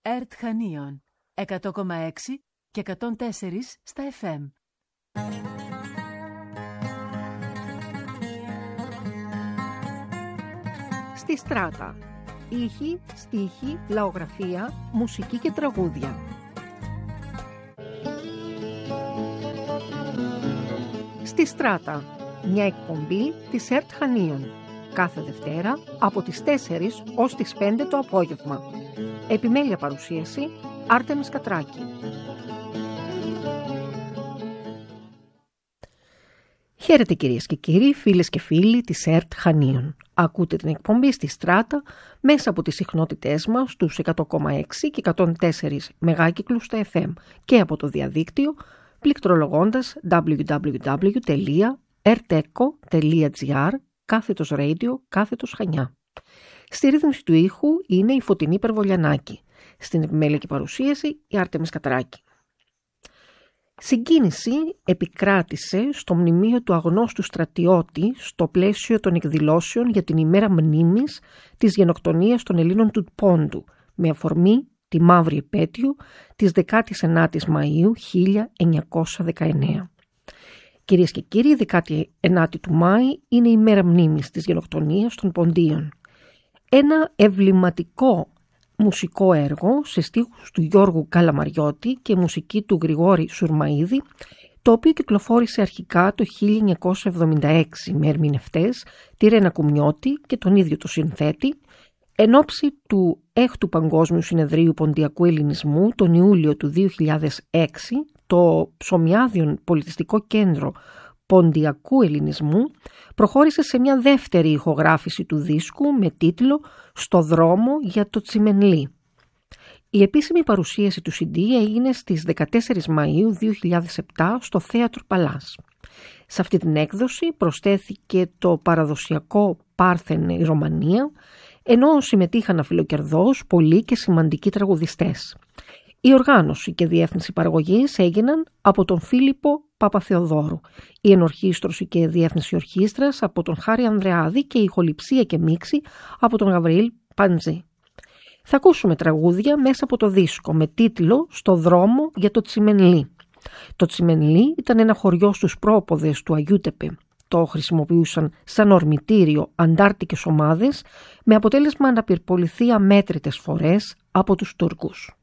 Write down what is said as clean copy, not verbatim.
ΕΡΤ Χανίων 100,6 και 104 στα FM. Στη Στράτα. Ήχοι, στίχοι, λαογραφία, μουσική και τραγούδια. Στη Στράτα. Μια εκπομπή της ΕΡΤ Χανίων. Κάθε Δευτέρα από τις 4 ως τις 5 το απόγευμα. Επιμέλεια παρουσίαση Άρτεμις Κατράκη. Χαίρετε κυρίες και κύριοι, φίλες και φίλοι της ΕΡΤ Χανίων. Ακούτε την εκπομπή στη Στράτα μέσα από τις συχνότητές μας στους 100,6 και 104 μεγάκυκλους στα FM και από το διαδίκτυο πληκτρολογώντας www.erteco.gr/radio/Χανιά. Στη ρύθμιση του ήχου είναι η Φωτεινή Περβολιανάκη. Στην επιμέλεια και παρουσίαση η Άρτεμις Κατράκη. Συγκίνηση επικράτησε στο μνημείο του αγνώστου στρατιώτη στο πλαίσιο των εκδηλώσεων για την ημέρα μνήμης της γενοκτονίας των Ελλήνων του Πόντου με αφορμή τη μαύρη επέτειο της 19ης Μαΐου 1919. Κυρίες και κύριοι, 19η του Μάη είναι η μέρα μνήμης της γενοκτονίας των Ποντίων. Ένα εμβληματικό μουσικό έργο σε στίχους του Γιώργου Καλαμαριώτη και μουσική του Γρηγόρη Σουρμαΐδη, το οποίο κυκλοφόρησε αρχικά το 1976 με ερμηνευτές τη Ρένα Κουμιώτη και τον ίδιο το συνθέτη, εν ώψη του 6ου Παγκόσμιου Συνεδρίου Ποντιακού Ελληνισμού τον Ιούλιο του 2006, το Ψωμιάδιον Πολιτιστικό Κέντρο Ποντιακού Ελληνισμού προχώρησε σε μια δεύτερη ηχογράφηση του δίσκου με τίτλο «Στο δρόμο για το Τσιμενλί». Η επίσημη παρουσίαση του CD έγινε στις 14 Μαΐου 2007 στο Θέατρο Παλάς. Σε αυτή την έκδοση προσθέθηκε το παραδοσιακό Πάρθενε η Ρωμανία, ενώ συμμετείχαν αφιλοκερδώς πολλοί και σημαντικοί τραγουδιστές. Η οργάνωση και διεύθυνση παραγωγής έγιναν από τον Φίλιππο Παπαθεοδόρου, η ενορχήστρωση και διεύθυνση ορχήστρας από τον Χάρη Ανδρεάδη και η ηχοληψία και μίξη από τον Γαβριήλ Παντζή. Θα ακούσουμε τραγούδια μέσα από το δίσκο με τίτλο «Στο δρόμο για το Τσιμενλί». Το Τσιμενλί ήταν ένα χωριό στους πρόποδες του Αγιούτεπε. Το χρησιμοποιούσαν σαν ορμητήριο αντάρτικες ομάδες με αποτέλεσμα να πυρποληθεί αμέτρητες φορές από τους Τούρκους.